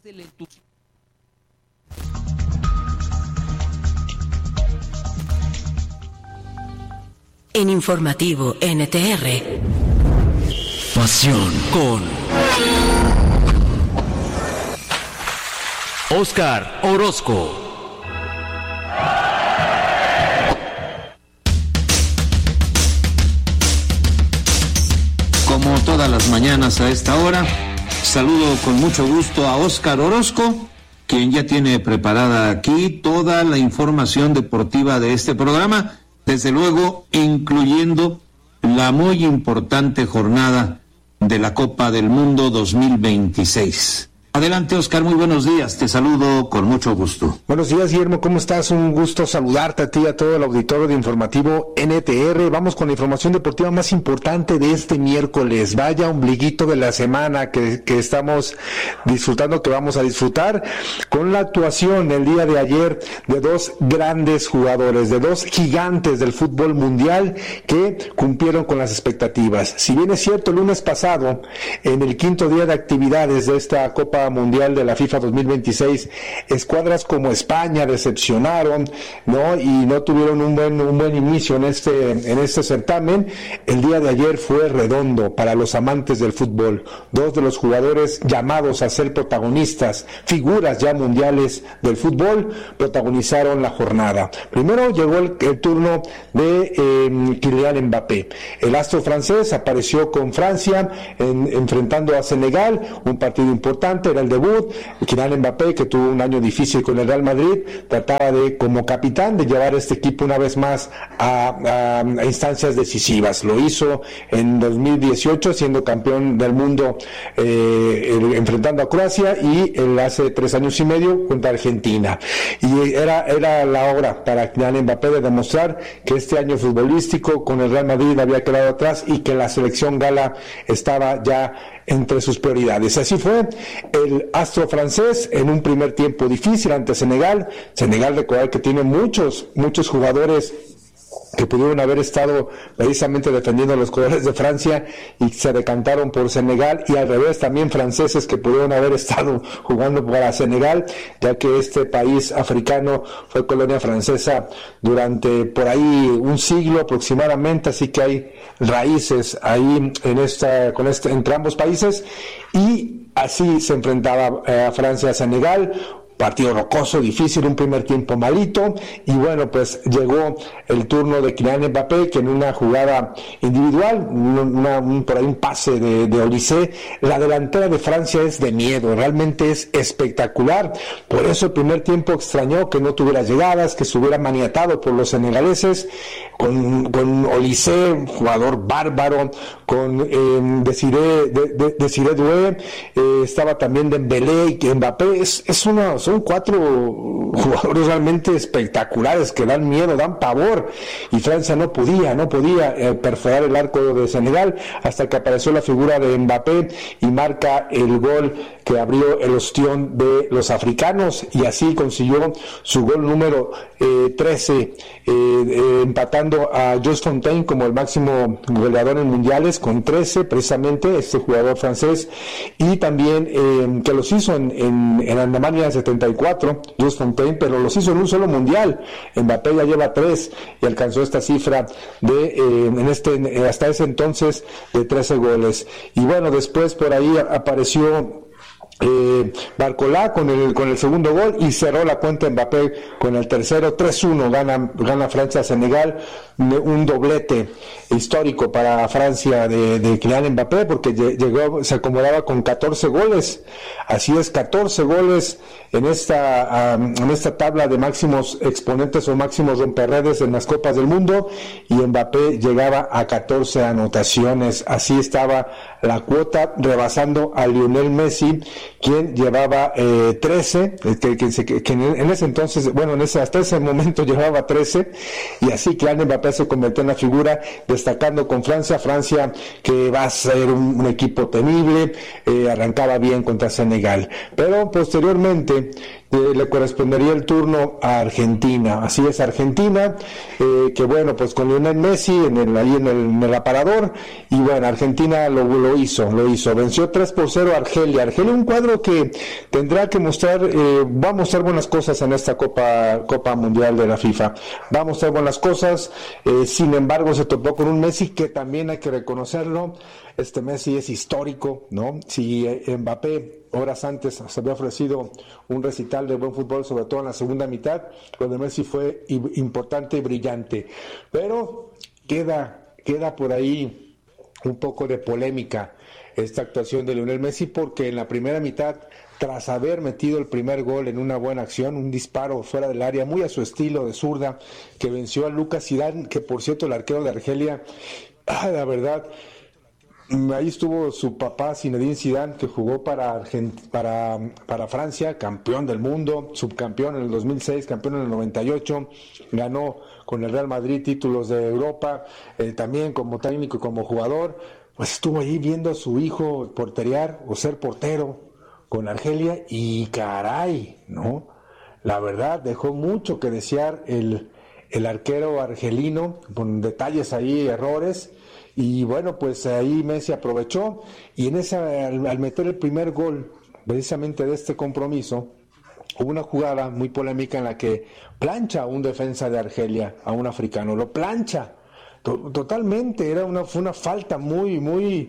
del entusiasmo. En Informativo NTR. Pasión con Óscar Orozco. Como todas las mañanas a esta hora, saludo con mucho gusto a Óscar Orozco, quien ya tiene preparada aquí toda la información deportiva de este programa, desde luego incluyendo la muy importante jornada de la Copa del Mundo 2026. Adelante, Óscar, muy buenos días, te saludo con mucho gusto. Buenos días, Guillermo, ¿cómo estás? Un gusto saludarte a ti y a todo el auditorio de Informativo NTR. Vamos con la información deportiva más importante de este miércoles. Vaya ombliguito de la semana que estamos disfrutando, que vamos a disfrutar, con la actuación el día de ayer de dos grandes jugadores, de dos gigantes del fútbol mundial que cumplieron con las expectativas. Si bien es cierto, el lunes pasado, en el quinto día de actividades de esta Copa Mundial de la FIFA 2026, escuadras como España decepcionaron, ¿no? Y no tuvieron un buen inicio en este certamen. El día de ayer fue redondo para los amantes del fútbol. Dos de los jugadores llamados a ser protagonistas, figuras ya mundiales del fútbol, protagonizaron la jornada. Primero llegó el turno de Kylian Mbappé. El astro francés apareció con Francia enfrentando a Senegal, un partido importante, era el debut. Kylian Mbappé, que tuvo un año difícil con el Real Madrid, trataba de, como capitán, de llevar este equipo una vez más a instancias decisivas. Lo hizo en 2018, siendo campeón del mundo, enfrentando a Croacia, y hace 3 años y medio contra Argentina. Y era la hora para Kylian Mbappé de demostrar que este año futbolístico con el Real Madrid había quedado atrás y que la selección gala estaba ya entre sus prioridades. Así fue el astro francés en un primer tiempo difícil ante Senegal. Recordar que tiene muchos jugadores que pudieron haber estado precisamente defendiendo a los colores de Francia y se decantaron por Senegal, y al revés también franceses que pudieron haber estado jugando para Senegal, ya que este país africano fue colonia francesa durante por ahí un siglo aproximadamente, así que hay raíces ahí entre ambos países, y así se enfrentaba a Francia a Senegal. Partido rocoso, difícil, un primer tiempo malito, y bueno, pues llegó el turno de Kylian Mbappé, que en una jugada individual, por ahí un pase de Olise, la delantera de Francia es de miedo, realmente es espectacular. Por eso el primer tiempo extrañó que no tuviera llegadas, que se hubiera maniatado por los senegaleses, con Olise, un jugador bárbaro, con Desiré Doué, estaba también Dembélé y Mbappé. Son 4 jugadores realmente espectaculares que dan miedo, dan pavor, y Francia no podía perforar el arco de Senegal hasta que apareció la figura de Mbappé y marca el gol que abrió el ostión de los africanos, y así consiguió su gol número 13, empatando a Jules Fontaine como el máximo goleador en mundiales con 13, precisamente este jugador francés, y también que los hizo en Alemania 74, Jules Fontaine, pero los hizo en un solo mundial. Mbappé ya lleva 3 y alcanzó esta cifra de hasta ese entonces de 13 goles. Y bueno, después por ahí apareció Barcola con el segundo gol y cerró la cuenta Mbappé con el tercero. 3-1 gana Francia a Senegal, un doblete histórico para Francia de Kylian Mbappé, porque se acomodaba con 14 goles. Así es, 14 goles en esta tabla de máximos exponentes o máximos romperredes en las Copas del Mundo, y Mbappé llegaba a 14 anotaciones. Así estaba la cuota, rebasando a Lionel Messi, quien llevaba 13, que en ese entonces, hasta ese momento llevaba 13, y así Kylian Mbappé se convirtió en la figura, destacando con Francia que va a ser un equipo temible. Arrancaba bien contra Senegal, pero posteriormente le correspondería el turno a Argentina. Así es, Argentina, que bueno, pues con Lionel Messi ahí en el aparador, y bueno, Argentina lo hizo, venció 3-0 a Argelia, un cuadro que tendrá que mostrar, va a mostrar buenas cosas en esta Copa Mundial de la FIFA, va a mostrar buenas cosas, sin embargo se topó con un Messi que también hay que reconocerlo. Este Messi es histórico, ¿no? Si Mbappé horas antes se había ofrecido un recital de buen fútbol, sobre todo en la segunda mitad, lo de Messi fue importante y brillante. Pero queda por ahí un poco de polémica esta actuación de Lionel Messi, porque en la primera mitad, tras haber metido el primer gol en una buena acción, un disparo fuera del área, muy a su estilo de zurda, que venció a Lucas Zidane, que por cierto el arquero de Argelia, la verdad, ahí estuvo su papá Zinedine Zidane, que jugó para Francia, campeón del mundo, subcampeón en el 2006, campeón en el 98, ganó con el Real Madrid títulos de Europa, también como técnico y como jugador, pues estuvo ahí viendo a su hijo porterear o ser portero con Argelia, y caray, ¿no? La verdad dejó mucho que desear el arquero argelino, con detalles ahí, errores. Y bueno, pues ahí Messi aprovechó, y al meter el primer gol precisamente de este compromiso, hubo una jugada muy polémica en la que plancha a un defensa de Argelia, a un africano, lo plancha totalmente, fue una falta muy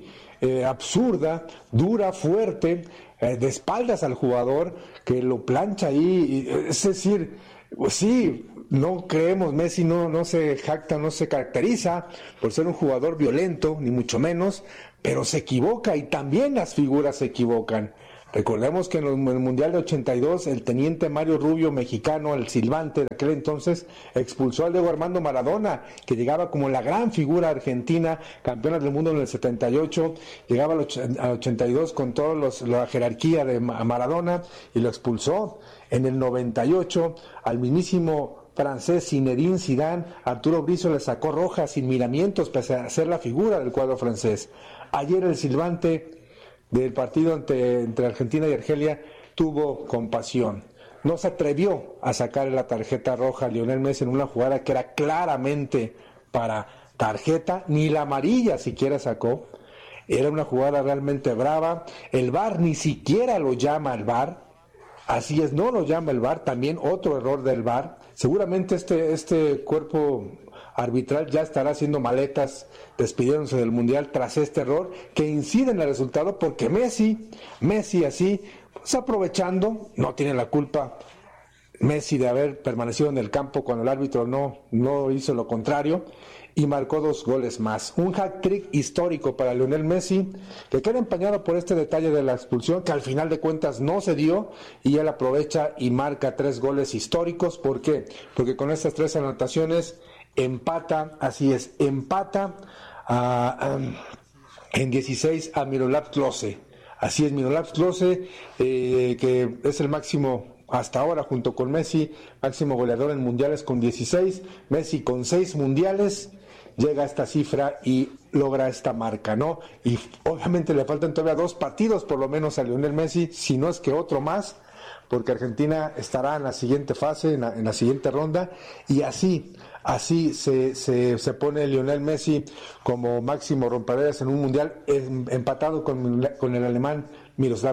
absurda, dura, fuerte, de espaldas al jugador, que lo plancha ahí, es decir, pues sí, no creemos, Messi no se jacta, no se caracteriza por ser un jugador violento, ni mucho menos, pero se equivoca, y también las figuras se equivocan. Recordemos que en el Mundial de 82, el teniente Mario Rubio, mexicano, el silbante de aquel entonces, expulsó al Diego Armando Maradona, que llegaba como la gran figura argentina, campeona del mundo en el 78, llegaba al 82 con toda la jerarquía de Maradona, y lo expulsó. En el 98, al mismísimo francés Zinedine Zidane, Arturo Brizo le sacó roja sin miramientos, pese a ser la figura del cuadro francés. Ayer el silbante del partido entre Argentina y Argelia tuvo compasión. No se atrevió a sacar la tarjeta roja a Lionel Messi en una jugada que era claramente para tarjeta, ni la amarilla siquiera sacó. Era una jugada realmente brava. El VAR ni siquiera lo llama el VAR. Así es, no lo llama el VAR, también otro error del VAR. Seguramente este cuerpo arbitral ya estará haciendo maletas, despidiéndose del Mundial tras este error, que incide en el resultado, porque Messi así, pues aprovechando, no tiene la culpa Messi de haber permanecido en el campo cuando el árbitro no hizo lo contrario, y marcó 2 goles más. Un hat-trick histórico para Lionel Messi, que queda empañado por este detalle de la expulsión, que al final de cuentas no se dio, y él aprovecha y marca 3 goles históricos. ¿Por qué? Porque con estas 3 anotaciones empata en 16 a Miroslav Klose. Así es, Miroslav Klose, que es el máximo hasta ahora, junto con Messi, máximo goleador en mundiales con 16, Messi con 6 mundiales, llega a esta cifra y logra esta marca, ¿no? Y obviamente le faltan todavía 2 partidos por lo menos a Lionel Messi, si no es que otro más, porque Argentina estará en la siguiente fase, en la siguiente ronda, y así se pone Lionel Messi como máximo rompeolas en un mundial, empatado con el alemán Miroslav